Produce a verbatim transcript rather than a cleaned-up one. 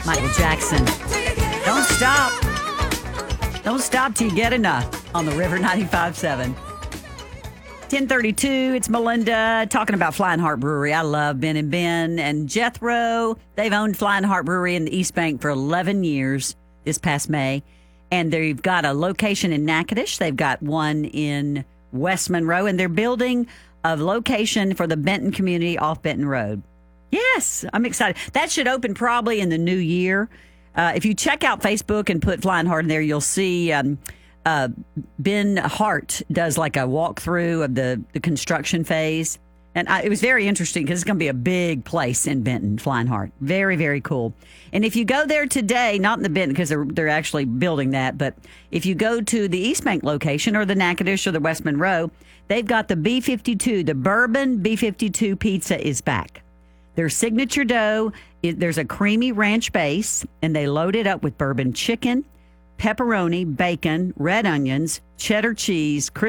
Michael Jackson. Don't stop. Don't stop till you get enough on the River ninety-five seven. ten thirty-two, it's Melinda talking about Flying Heart Brewery. I love Ben and Ben and Jethro. They've owned Flying Heart Brewery in the East Bank for eleven years this past May. And they've got a location in Natchitoches. They've got one in West Monroe. And they're building a location for the Benton community off Benton Road. Yes, I'm excited. That should open probably in the new year. Uh, if you check out Facebook and put Flying Heart in there, you'll see um, uh, Ben Hart does like a walkthrough of the, the construction phase. And I, it was very interesting because it's going to be a big place in Benton, Flying Heart. Very, very cool. And if you go there today, not in the Benton because they're, they're actually building that, but if you go to the East Bank location or the Natchitoches or the West Monroe, they've got the B fifty-two. The bourbon B fifty-two pizza is back. Their signature dough, it, there's a creamy ranch base, and they load it up with bourbon chicken, pepperoni, bacon, red onions, cheddar cheese,